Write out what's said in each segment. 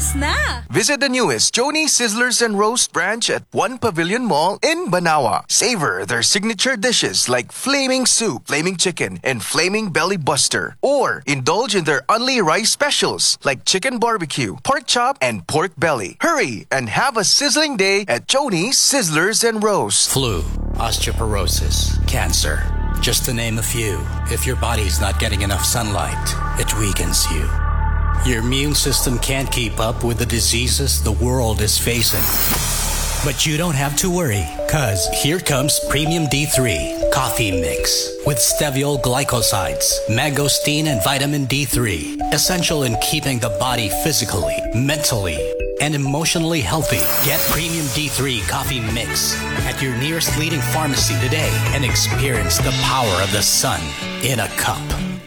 Christmas na! Visit the newest Joni Sizzlers and Roast branch at One Pavilion Mall in Banawa. Savor their signature dishes like Flaming Soup, Flaming Chicken, and Flaming Belly Buster. Or indulge in their Only Rice specials like Chicken Barbecue, Pork Chop, and Pork Belly. Hurry and have a sizzling day at Joni Sizzlers and Roast. Flu, osteoporosis, cancer. Just to name a few. If your body's not getting enough sunlight, it weakens you. Your immune system can't keep up with the diseases the world is facing. But you don't have to worry, cause here comes Premium D3 Coffee Mix with steviol glycosides, mangosteen, and vitamin D3. Essential in keeping the body physically, mentally, and emotionally healthy. Get Premium D3 Coffee Mix at your nearest leading pharmacy today and experience the power of the sun in a cup.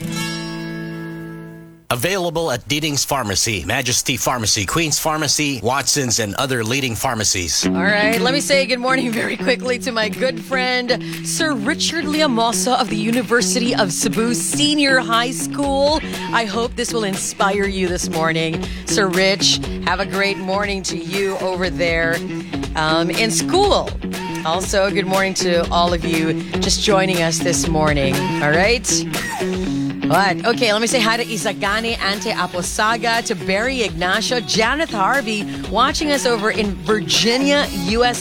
Available at Deeding's Pharmacy, Majesty Pharmacy, Queen's Pharmacy, Watson's, and other leading pharmacies. All right, let me say good morning very quickly to my good friend, Sir Richard Liamosa of the University of Cebu Senior High School. I hope this will inspire you this morning. Sir Rich, have a great morning to you over there in school. Also, good morning to all of you just joining us this morning. All right? What? Okay, let me say hi to Isagani Ante Aposaga, to Barry Ignacio, Janet Harvey, watching us over in Virginia, USA.